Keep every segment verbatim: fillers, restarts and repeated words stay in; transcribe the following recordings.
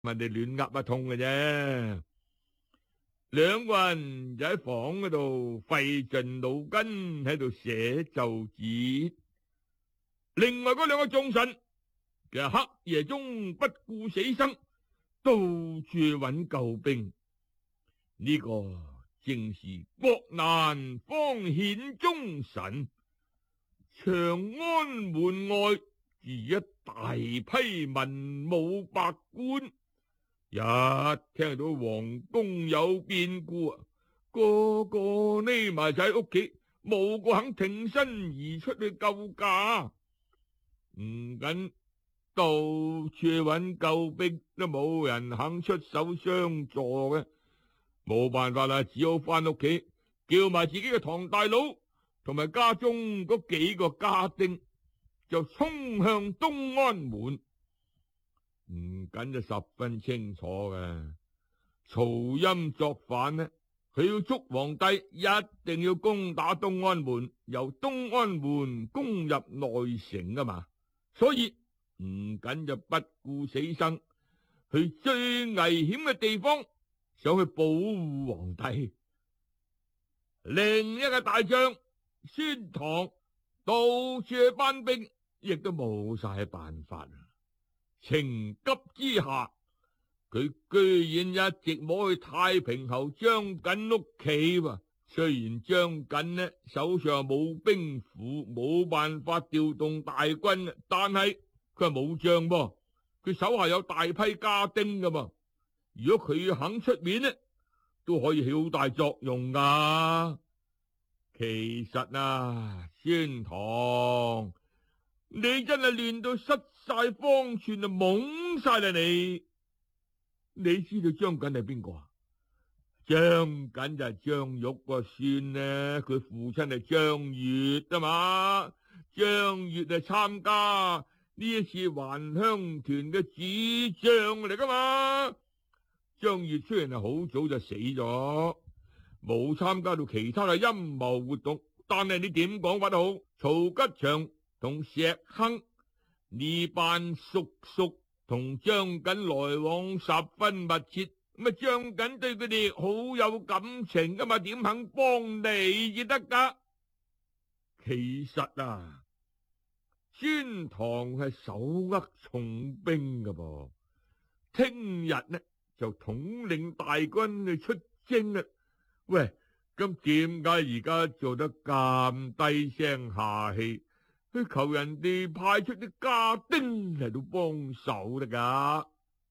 問你亂噏一通嘅啫。兩個人就喺房嗰度費盡腦筋喺度寫奏摺，另外嗰兩個眾臣其實黑夜中不顧死生，到處揾救兵。呢、這個正是國難方顯忠臣。長安門外住一大批文武百官，一聽到皇宮有變故啊，個個匿埋喺屋企，冇個肯挺身而出去救駕。唔緊到處揾救兵，都冇人肯出手相助嘅，冇辦法啦，只好翻屋企叫埋自己嘅堂大佬同埋家中嗰幾個家丁，就衝向東安門。唔緊就十分清楚嘅，曹欽作反呢，佢要捉皇帝，一定要攻打東安門，由東安門攻入內城啊嘛。所以唔緊就不顧死生，去最危險嘅地方，想去保護皇帝。另一個大將孫唐到處去班兵，亦都冇晒辦法。情急之下，佢居然一直摸去太平侯張錦屋企喎。雖然張錦呢手上冇兵符，冇辦法調動大軍，但係佢係武將噃，佢手下有大批家丁噶嘛。如果佢肯出面呢，都可以起好大作用噶。其實啊，孫唐，你真係亂到失晒方寸啊，懵晒啦你！你知道張錦係邊個啊？張錦就係張玉個孫呢，佢父親係張悅啊嘛。張悅係參加呢一次還鄉團嘅主將嚟噶嘛。張悅雖然係好早就死咗，冇參加到其他嘅陰謀活動，但係你點講法都好，曹吉祥同石亨呢班叔叔同張錦來往十分密切，咁啊張錦對佢哋好有感情噶嘛，點肯幫你至得噶？其實啊，孫唐係手握重兵噶噃，聽日呢就統領大軍去出征啦。喂，咁點解而家做得咁低聲下氣，去求人哋派出啲家丁嚟到幫手得噶？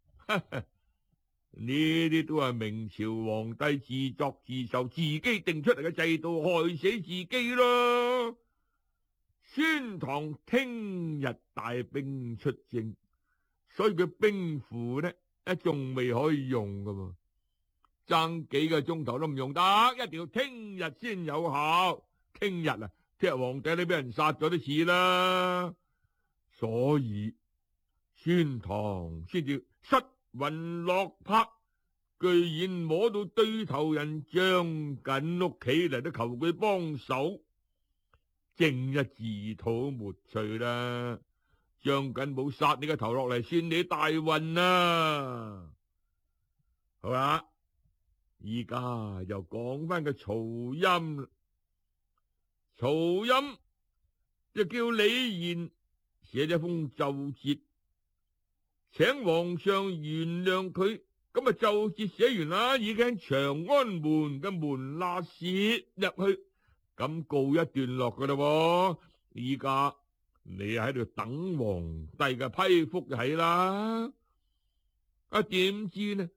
呢啲都係明朝皇帝自作自受，自己定出嚟嘅制度，害死自己咯。孫唐聽日帶兵出征，所以佢兵符呢一仲未可以用噶嘛，爭幾個鐘頭都唔用得，一定要聽日先有效。聽日啊，聽日皇帝都俾人殺咗都似啦，所以孫唐先至失魂落魄，居然摸到對頭人張錦屋企嚟都求佢幫手，正一自討沒趣啦。張錦冇殺你個頭落嚟，算你大運啊！好啦，依家又講翻個曹欽。曹欽就叫李賢寫咗封奏摺，請皇上原諒佢。咁啊，奏摺寫完啦，已經長安門嘅門罅攝入去，咁告一段落噶啦。依家你喺度等皇帝嘅批覆就係啦。啊，點知呢？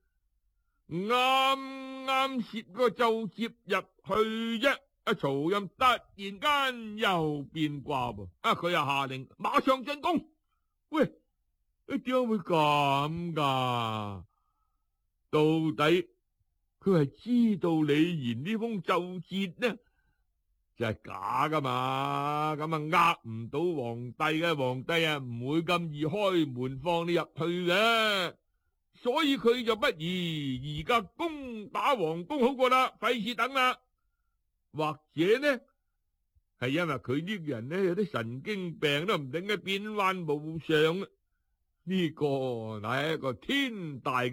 啱啱攝個奏摺入去啫，阿曹欽突然間又變卦噃。啊，佢又下令馬上進攻。喂，你點解會咁噶？到底佢係知道李賢呢封奏摺呢就係假噶嘛？咁啊呃唔到皇帝嘅，皇帝啊唔會咁易開門放你入去嘅，所以佢就不如而家攻打皇宮好過啦，費事等啦。或者呢係因為佢呢個人呢有啲神經病都唔定嘅，變幻無常。 呢個乃係一個天大